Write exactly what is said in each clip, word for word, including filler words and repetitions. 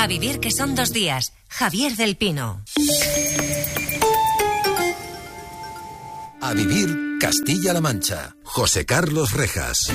A vivir que son dos días. Javier del Pino. A vivir Castilla-La Mancha. José Carlos Rejas.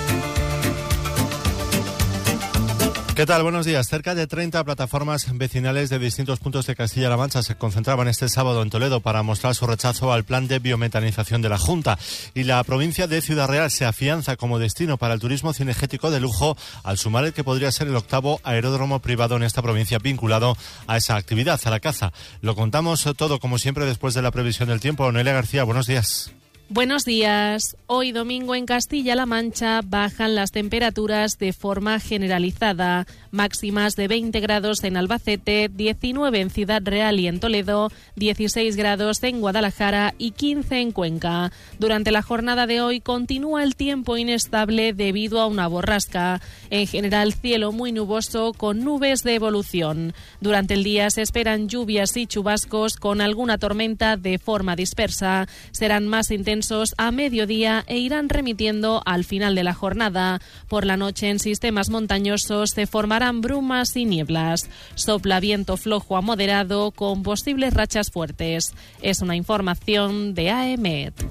¿Qué tal? Buenos días. Cerca de treinta plataformas vecinales de distintos puntos de Castilla-La Mancha se concentraban este sábado en Toledo para mostrar su rechazo al plan de biometanización de la Junta. Y la provincia de Ciudad Real se afianza como destino para el turismo cinegético de lujo al sumar el que podría ser el octavo aeródromo privado en esta provincia vinculado a esa actividad, a la caza. Lo contamos todo como siempre después de la previsión del tiempo. Noelia García, buenos días. Buenos días. Hoy domingo en Castilla-La Mancha bajan las temperaturas de forma generalizada. Máximas de veinte grados en Albacete, diecinueve en Ciudad Real y en Toledo, dieciséis grados en Guadalajara y quince en Cuenca. Durante la jornada de hoy continúa el tiempo inestable debido a una borrasca. En general, cielo muy nuboso con nubes de evolución. Durante el día se esperan lluvias y chubascos con alguna tormenta de forma dispersa. Serán más intensos a mediodía e irán remitiendo al final de la jornada. Por la noche en sistemas montañosos se formarán brumas y nieblas. Sopla viento flojo a moderado con posibles rachas fuertes. Es una información de A E M E T.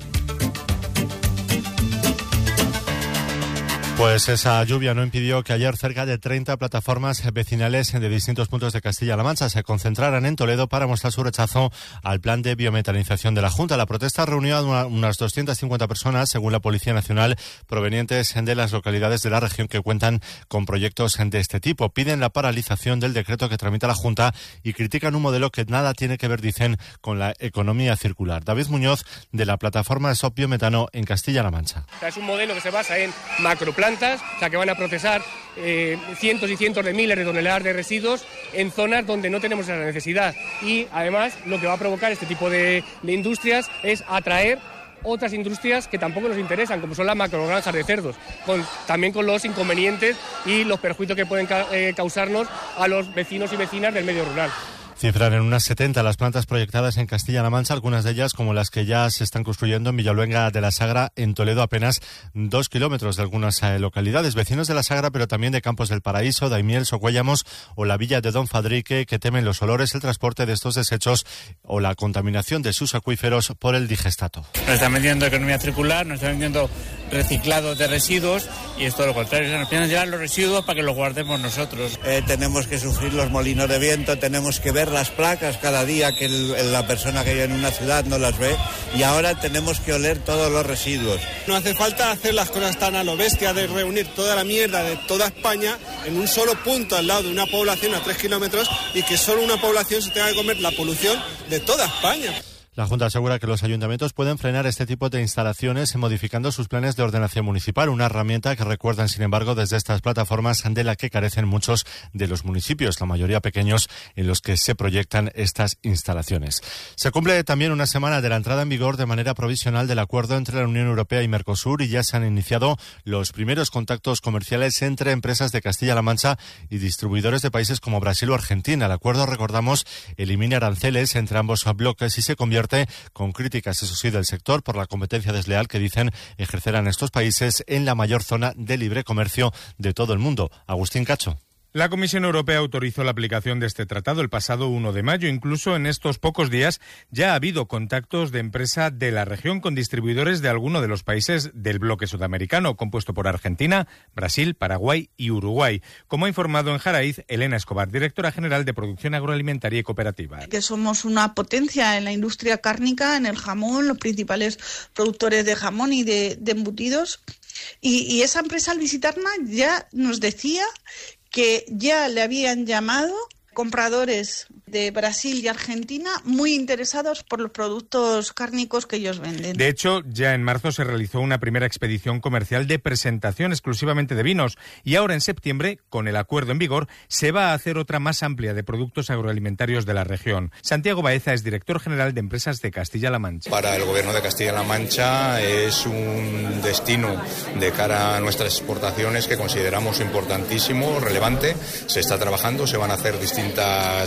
Pues esa lluvia no impidió que ayer cerca de treinta plataformas vecinales de distintos puntos de Castilla-La Mancha se concentraran en Toledo para mostrar su rechazo al plan de biometanización de la Junta. La protesta reunió a una, unas doscientas cincuenta personas, según la Policía Nacional, provenientes de las localidades de la región que cuentan con proyectos de este tipo. Piden la paralización del decreto que tramita la Junta y critican un modelo que nada tiene que ver, dicen, con la economía circular. David Muñoz, de la plataforma Stop Biometano en Castilla-La Mancha. Es un modelo que se basa en macroplantas, o sea, que van a procesar eh, cientos y cientos de miles de toneladas de residuos en zonas donde no tenemos esa necesidad. Y además lo que va a provocar este tipo de, de industrias es atraer otras industrias que tampoco nos interesan, como son las macrogranjas de cerdos, con, también con los inconvenientes y los perjuicios que pueden ca- eh, causarnos a los vecinos y vecinas del medio rural. Cifran en unas setenta las plantas proyectadas en Castilla-La Mancha, algunas de ellas, como las que ya se están construyendo en Villaluenga de la Sagra, en Toledo, apenas dos kilómetros de algunas eh, localidades. Vecinos de la Sagra, pero también de Campos del Paraíso, Daimiel, Socuéllamos o la villa de Don Fadrique, que temen los olores, el transporte de estos desechos o la contaminación de sus acuíferos por el digestato. Nos están vendiendo economía circular, nos están vendiendo reciclado de residuos y es todo lo contrario. Nos piensan llevar los residuos para que los guardemos nosotros. Eh, tenemos que sufrir los molinos de viento, tenemos que ver las placas cada día que el, la persona que vive en una ciudad no las ve y ahora tenemos que oler todos los residuos. No hace falta hacer las cosas tan a lo bestia de reunir toda la mierda de toda España en un solo punto al lado de una población a tres kilómetros y que solo una población se tenga que comer la polución de toda España. La Junta asegura que los ayuntamientos pueden frenar este tipo de instalaciones modificando sus planes de ordenación municipal, una herramienta que recuerdan, sin embargo, desde estas plataformas de la que carecen muchos de los municipios, la mayoría pequeños, en los que se proyectan estas instalaciones. Se cumple también una semana de la entrada en vigor de manera provisional del acuerdo entre la Unión Europea y Mercosur y ya se han iniciado los primeros contactos comerciales entre empresas de Castilla-La Mancha y distribuidores de países como Brasil o Argentina. El acuerdo, recordamos, elimina aranceles entre ambos bloques y se convierte con críticas, eso sí, del sector por la competencia desleal que dicen ejercerán estos países en la mayor zona de libre comercio de todo el mundo. Agustín Cacho. La Comisión Europea autorizó la aplicación de este tratado el pasado uno de mayo. Incluso en estos pocos días ya ha habido contactos de empresa de la región con distribuidores de alguno de los países del bloque sudamericano, compuesto por Argentina, Brasil, Paraguay y Uruguay. Como ha informado en Jaraíz, Elena Escobar, directora general de Producción Agroalimentaria y Cooperativa. Que somos una potencia en la industria cárnica, en el jamón, los principales productores de jamón y de, de embutidos. Y, y esa empresa, al visitarnos, ya nos decía que ya le habían llamado compradores de Brasil y Argentina muy interesados por los productos cárnicos que ellos venden. De hecho, ya en marzo se realizó una primera expedición comercial de presentación exclusivamente de vinos y ahora en septiembre, con el acuerdo en vigor, se va a hacer otra más amplia de productos agroalimentarios de la región. Santiago Baeza es director general de Empresas de Castilla-La Mancha. Para el Gobierno de Castilla-La Mancha es un destino de cara a nuestras exportaciones que consideramos importantísimo, relevante. Se está trabajando, se van a hacer distintas eh,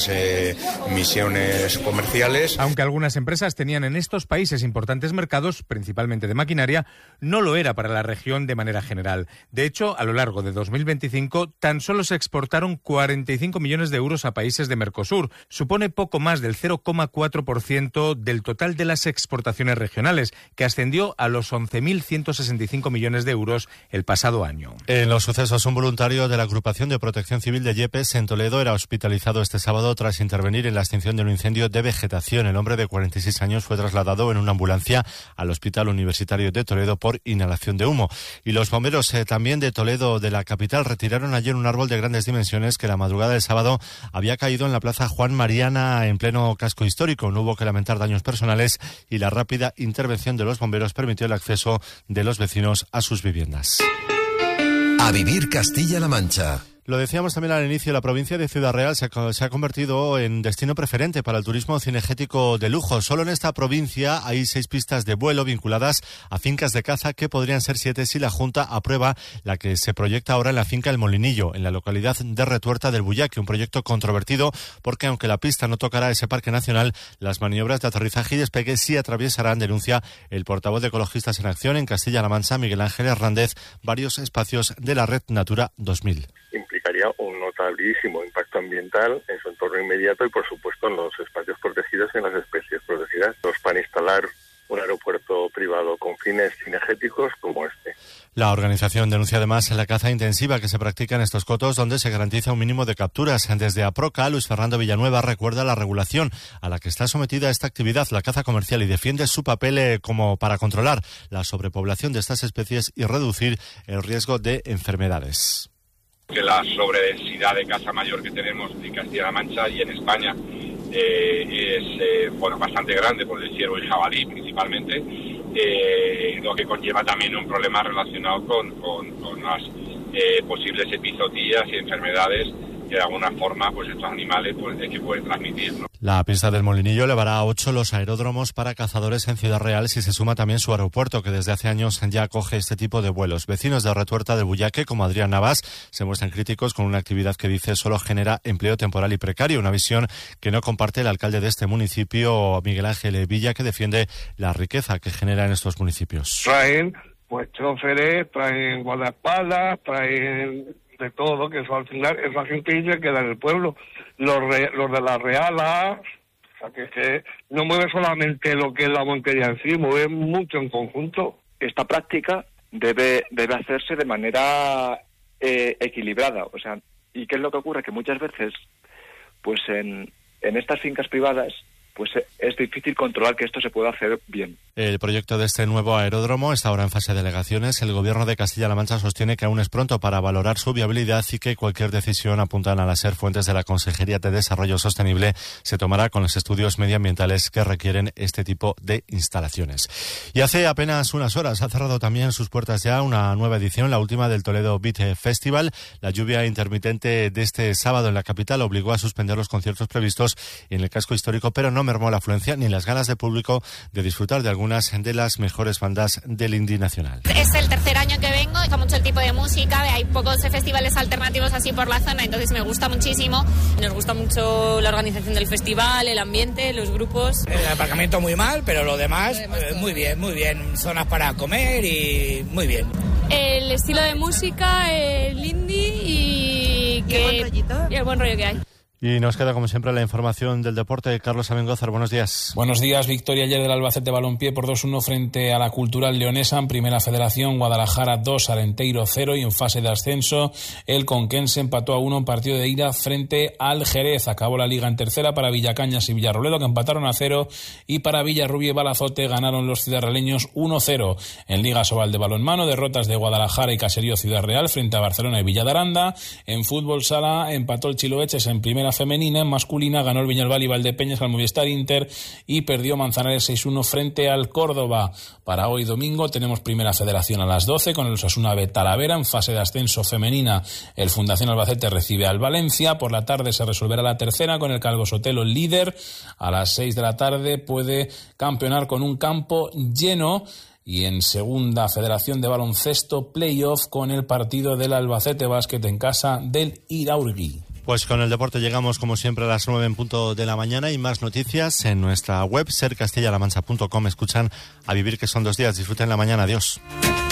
de misiones comerciales. Aunque algunas empresas tenían en estos países importantes mercados, principalmente de maquinaria, no lo era para la región de manera general. De hecho, a lo largo de dos mil veinticinco, tan solo se exportaron cuarenta y cinco millones de euros a países de Mercosur. Supone poco más del cero coma cuatro por ciento del total de las exportaciones regionales, que ascendió a los once mil ciento sesenta y cinco millones de euros el pasado año. En los sucesos, un voluntario de la Agrupación de Protección Civil de Yepes, en Toledo, era hospitalizado este sábado tras intervenir en la extinción de un incendio de vegetación. El hombre de cuarenta y seis años fue trasladado en una ambulancia al Hospital Universitario de Toledo por inhalación de humo. Y los bomberos eh, también de Toledo, de la capital, retiraron ayer un árbol de grandes dimensiones que la madrugada del sábado había caído en la Plaza Juan Mariana, en pleno casco histórico. No hubo que lamentar daños personales y la rápida intervención de los bomberos permitió el acceso de los vecinos a sus viviendas. A vivir Castilla-La Mancha. Lo decíamos también al inicio, la provincia de Ciudad Real se ha, se ha convertido en destino preferente para el turismo cinegético de lujo. Solo en esta provincia hay seis pistas de vuelo vinculadas a fincas de caza, que podrían ser siete si la Junta aprueba la que se proyecta ahora en la finca El Molinillo, en la localidad de Retuerta del Buyaque. Un proyecto controvertido porque, aunque la pista no tocará ese parque nacional, las maniobras de aterrizaje y despegue sí atravesarán, denuncia el portavoz de Ecologistas en Acción en Castilla-La Mancha, Miguel Ángel Hernández, varios espacios de la red Natura dos mil. Implicaría un notabilísimo impacto ambiental en su entorno inmediato y, por supuesto, en los espacios protegidos y en las especies protegidas. Los van a instalar un aeropuerto privado con fines cinegéticos como este. La organización denuncia además la caza intensiva que se practica en estos cotos, donde se garantiza un mínimo de capturas. Desde APROCA, Luis Fernando Villanueva recuerda la regulación a la que está sometida esta actividad, la caza comercial, y defiende su papel eh, como para controlar la sobrepoblación de estas especies y reducir el riesgo de enfermedades. Que la sobredensidad de caza mayor que tenemos en Castilla-La Mancha y en España eh, es eh, bueno, bastante grande, por el ciervo y jabalí principalmente, eh, lo que conlleva también un problema relacionado con, con, con las eh, posibles epizootías y enfermedades que de alguna forma pues estos animales pues, es que pueden transmitir, ¿no? La pista del Molinillo elevará a ocho los aeródromos para cazadores en Ciudad Real, si se suma también su aeropuerto, que desde hace años ya acoge este tipo de vuelos. Vecinos de Retuerta del Buyaque, como Adrián Navas, se muestran críticos con una actividad que dice solo genera empleo temporal y precario, una visión que no comparte el alcalde de este municipio, Miguel Ángel Villa, que defiende la riqueza que genera en estos municipios. Traen pues choferes, traen guardaespaldas, traen de todo, que eso al final esa gente se queda en el pueblo. Los, re, los de la Reala, o sea, que, que no mueve solamente lo que es la montería en sí, mueve mucho en conjunto. Esta práctica debe debe hacerse de manera eh, equilibrada, o sea, ¿y qué es lo que ocurre? Que muchas veces, pues en, en estas fincas privadas, pues es difícil controlar que esto se pueda hacer bien. El proyecto de este nuevo aeródromo está ahora en fase de alegaciones. El Gobierno de Castilla-La Mancha sostiene que aún es pronto para valorar su viabilidad y que cualquier decisión, apuntan a la SER fuentes de la Consejería de Desarrollo Sostenible, se tomará con los estudios medioambientales que requieren este tipo de instalaciones. Y hace apenas unas horas ha cerrado también sus puertas ya una nueva edición, la última del Toledo Beat Festival. La lluvia intermitente de este sábado en la capital obligó a suspender los conciertos previstos en el casco histórico, pero no mermó la afluencia ni las ganas del público de disfrutar de algunas de las mejores bandas del indie nacional. Es el tercer año que vengo, me gusta mucho el tipo de música, hay pocos festivales alternativos así por la zona, entonces me gusta muchísimo. Nos gusta mucho la organización del festival, el ambiente, los grupos. El aparcamiento muy mal, pero lo demás eh, muy bien, muy bien. Zonas para comer y muy bien. El estilo de música, el indie y, que, ¿Y el buen rollito? Y el buen rollo que hay. Y nos queda, como siempre, la información del deporte. Carlos Abengózar, buenos días. Buenos días. Victoria ayer del Albacete Balompié por dos uno frente a la Cultural Leonesa. En Primera Federación, Guadalajara dos, Arenteiro cero. Y en fase de ascenso, el Conquense empató a uno en partido de ida frente al Jerez. Acabó la Liga en tercera para Villacañas y Villarroledo, que empataron a cero. Y para Villarrubia y Balazote ganaron los ciudadraleños uno cero. En Liga Sobal de balonmano, derrotas de Guadalajara y Caserío Ciudad Real frente a Barcelona y Villa de Aranda. En fútbol sala empató el Chiloeches en Primera Femenina. En masculina ganó el Viñalbal y Valdepeñas al Movistar Inter y perdió Manzanares seis uno frente al Córdoba. Para hoy domingo tenemos Primera Federación a las doce con el Osasuna B Talavera. En fase de ascenso femenina, el Fundación Albacete recibe al Valencia. Por la tarde se resolverá la tercera con el Calvo Sotelo líder. A las seis de la tarde puede campeonar con un campo lleno. Y en Segunda Federación de Baloncesto, playoff con el partido del Albacete Básquet en casa del Iraurgi. Pues con el deporte llegamos como siempre a las nueve en punto de la mañana y más noticias en nuestra web ser castilla la mancha punto com. Escuchan A Vivir, que son dos días. Disfruten la mañana. Adiós.